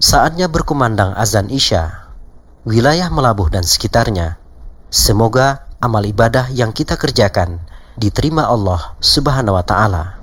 Saatnya berkumandang azan Isya. Wilayah Melabuh dan sekitarnya, semoga amal ibadah yang kita kerjakan diterima Allah Subhanahu wa Ta'ala.